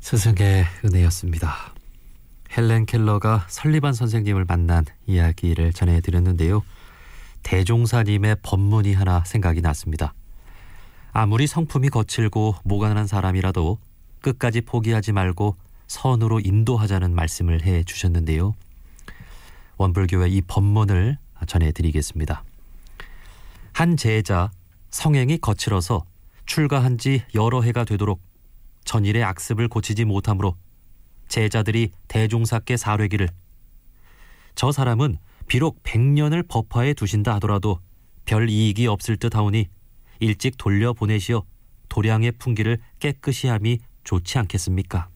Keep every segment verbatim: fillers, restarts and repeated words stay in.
스승의 은혜였습니다. 헬렌 켈러가 설리반 선생님을 만난 이야기를 전해드렸는데요. 대종사님의 법문이 하나 생각이 났습니다. 아무리 성품이 거칠고 모간한 사람이라도 끝까지 포기하지 말고 선으로 인도하자는 말씀을 해주셨는데요. 원불교의 이 법문을 전해드리겠습니다. 한 제자, 성행이 거칠어서 출가한 지 여러 해가 되도록 전일의 악습을 고치지 못하므로 제자들이 대종사께 사뢰기를, 저 사람은 비록 백년을 법화에 두신다 하더라도 별 이익이 없을 듯 하오니 일찍 돌려보내시어 도량의 풍기를 깨끗이 함이 좋지 않겠습니까?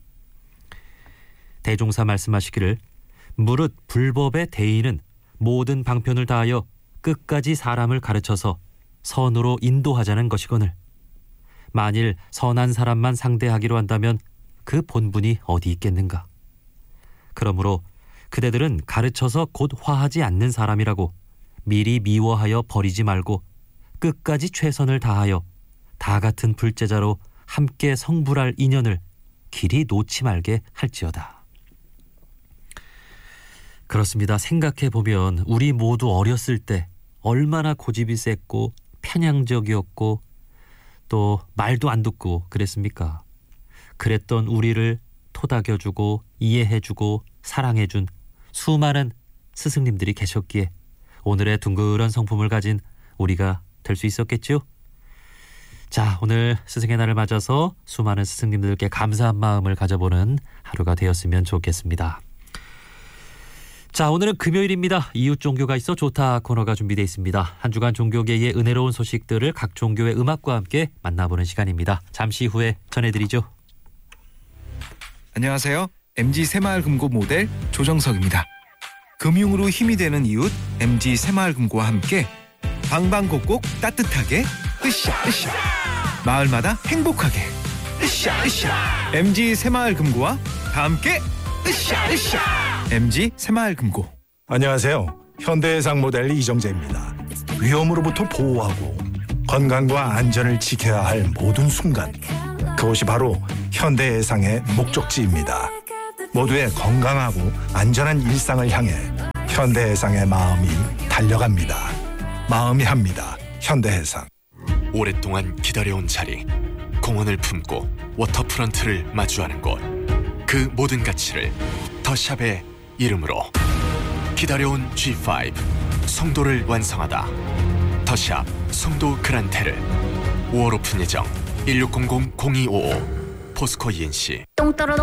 대종사 말씀하시기를, 무릇 불법의 대의는 모든 방편을 다하여 끝까지 사람을 가르쳐서 선으로 인도하자는 것이거늘, 만일 선한 사람만 상대하기로 한다면 그 본분이 어디 있겠는가? 그러므로 그대들은 가르쳐서 곧 화하지 않는 사람이라고 미리 미워하여 버리지 말고 끝까지 최선을 다하여 다 같은 불제자로 함께 성불할 인연을 길이 놓지 말게 할지어다. 그렇습니다. 생각해보면 우리 모두 어렸을 때 얼마나 고집이 셌고 편향적이었고 또 말도 안 듣고 그랬습니까? 그랬던 우리를 토닥여주고 이해해주고 사랑해준 수많은 스승님들이 계셨기에 오늘의 둥그런 성품을 가진 우리가 될 수 있었겠죠? 자, 오늘 스승의 날을 맞아서 수많은 스승님들께 감사한 마음을 가져보는 하루가 되었으면 좋겠습니다. 자, 오늘은 금요일입니다. 이웃 종교가 있어 좋다 코너가 준비되어 있습니다. 한 주간 종교계의 은혜로운 소식들을 각 종교의 음악과 함께 만나보는 시간입니다. 잠시 후에 전해드리죠. 안녕하세요. 엠지 새마을금고 모델 조정석입니다. 금융으로 힘이 되는 이웃 엠지 새마을금고와 함께 방방곡곡 따뜻하게 으쌰 으쌰, 마을마다 행복하게 으쌰 으쌰, 엠지 새마을금고와 다 함께 으쌰 으쌰. 엠지 새마을금고. 안녕하세요. 현대해상 모델 이정재입니다. 위험으로부터 보호하고 건강과 안전을 지켜야 할 모든 순간, 그것이 바로 현대해상의 목적지입니다. 모두의 건강하고 안전한 일상을 향해 현대해상의 마음이 달려갑니다. 마음이 합니다. 현대해상. 오랫동안 기다려온 자리, 공원을 품고 워터프런트를 마주하는 곳, 그 모든 가치를 더샵의 이름으로 기다려온 지 파이브 송도를 완성하다. 더샵 송도 그란테를 오월 오픈 예정. 일육공공 공이오오 포스코 이엔씨.